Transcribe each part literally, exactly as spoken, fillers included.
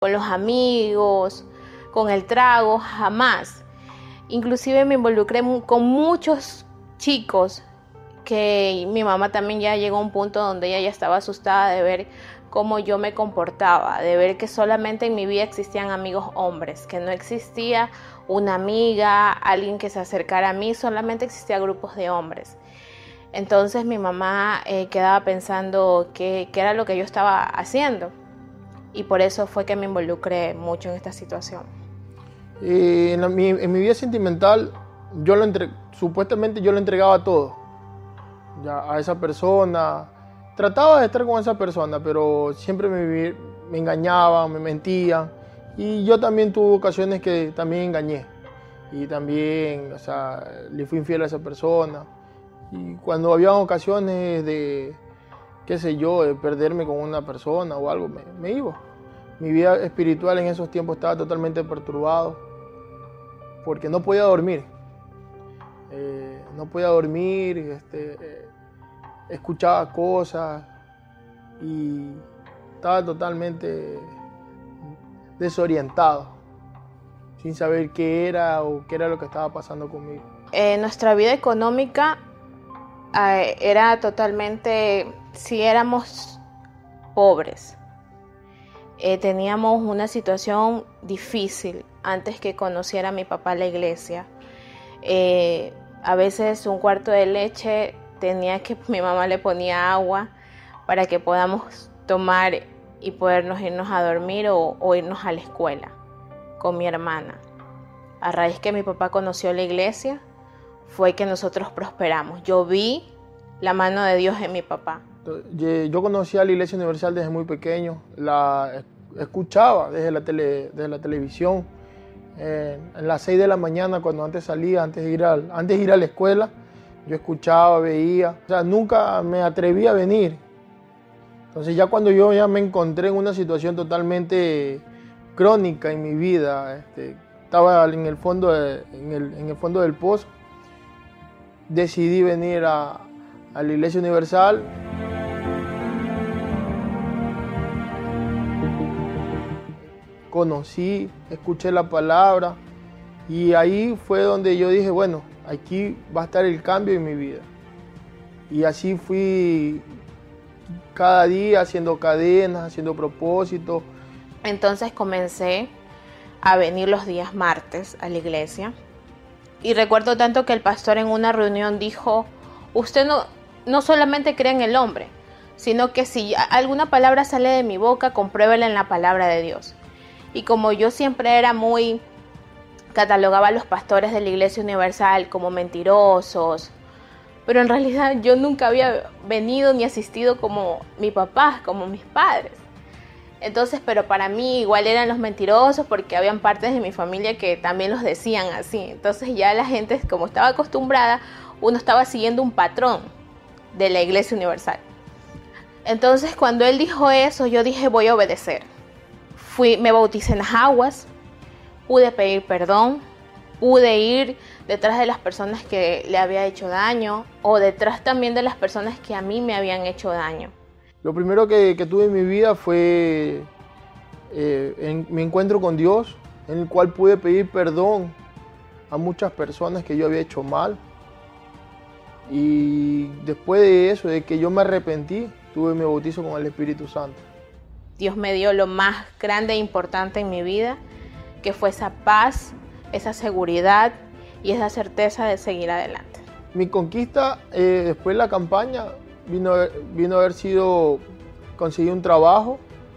con los amigos, con el trago, jamás. Inclusive me involucré con muchos chicos que mi mamá también ya llegó a un punto donde ella ya estaba asustada de ver cómo yo me comportaba, de ver que solamente en mi vida existían amigos hombres, que no existía una amiga, alguien que se acercara a mí, solamente existían grupos de hombres. Entonces mi mamá eh, quedaba pensando qué era lo que yo estaba haciendo y por eso fue que me involucré mucho en esta situación. Eh, en, la, mi, en mi vida sentimental, yo lo entre, supuestamente yo le entregaba todo ya, a esa persona. Trataba de estar con esa persona, pero siempre me, me engañaban, me mentían. Y yo también tuve ocasiones que también engañé. Y también, o sea, le fui infiel a esa persona. Y cuando había ocasiones de, qué sé yo, de perderme con una persona o algo, me, me iba. Mi vida espiritual en esos tiempos estaba totalmente perturbado porque no podía dormir. Eh, no podía dormir, este, eh, escuchaba cosas y estaba totalmente desorientado, sin saber qué era o qué era lo que estaba pasando conmigo. Eh, nuestra vida económica eh, era totalmente, si éramos pobres, eh, teníamos una situación difícil antes que conociera a mi papá la iglesia. Eh, a veces un cuarto de leche tenía que, mi mamá le ponía agua para que podamos tomar y podernos irnos a dormir o, o irnos a la escuela con mi hermana. A raíz que mi papá conoció la iglesia, fue que nosotros prosperamos. Yo vi la mano de Dios en mi papá. Yo conocí a la Iglesia Universal desde muy pequeño, la escuchaba desde la, tele, desde la televisión. Eh, en las seis de la mañana, cuando antes salía, antes de, ir a, antes de ir a la escuela, yo escuchaba, veía. O sea, nunca me atreví a venir. Entonces ya cuando yo ya me encontré en una situación totalmente crónica en mi vida, este, estaba en el fondo, de, en el, en el fondo del pozo, decidí venir a, a la Iglesia Universal. Conocí, escuché la palabra y ahí fue donde yo dije, bueno, aquí va a estar el cambio en mi vida. Y así fui cada día haciendo cadenas, haciendo propósitos. Entonces comencé a venir los días martes a la iglesia. Y recuerdo tanto que el pastor en una reunión dijo, usted no, no solamente cree en el hombre, sino que si alguna palabra sale de mi boca, compruébela en la palabra de Dios. Y como yo siempre era muy, catalogaba a los pastores de la Iglesia Universal como mentirosos, pero en realidad yo nunca había venido ni asistido como mi papá, como mis padres. Entonces, pero para mí igual eran los mentirosos porque habían partes de mi familia que también los decían así. Entonces ya la gente, como estaba acostumbrada, uno estaba siguiendo un patrón de la Iglesia Universal. Entonces cuando él dijo eso, yo dije voy a obedecer. Fui, me bauticé en las aguas, pude pedir perdón, pude ir detrás de las personas que le había hecho daño o detrás también de las personas que a mí me habían hecho daño. Lo primero que, que tuve en mi vida fue eh, en, mi encuentro con Dios, en el cual pude pedir perdón a muchas personas que yo había hecho mal. Y después de eso, de que yo me arrepentí, tuve mi bautizo con el Espíritu Santo. Dios me dio lo más grande e importante en mi vida, que fue esa paz, esa seguridad y esa certeza de seguir adelante. Mi conquista eh, después de la campaña vino, vino a haber sido conseguir un trabajo.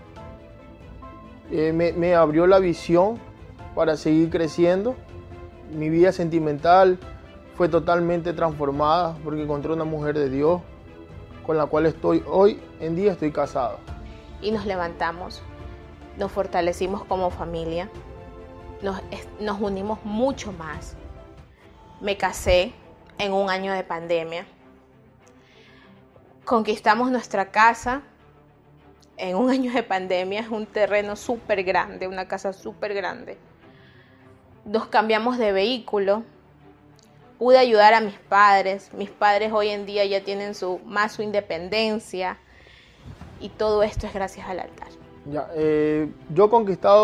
Eh, me, me abrió la visión para seguir creciendo. Mi vida sentimental fue totalmente transformada porque encontré una mujer de Dios con la cual estoy hoy en día estoy casado. Y nos levantamos, nos fortalecimos como familia, nos, nos unimos mucho más. Me casé en un año de pandemia. Conquistamos nuestra casa en un año de pandemia. Es un terreno súper grande, una casa súper grande. Nos cambiamos de vehículo. Pude ayudar a mis padres. Mis padres hoy en día ya tienen su, más su independencia. Y todo esto es gracias al altar. Ya, eh, yo he conquistado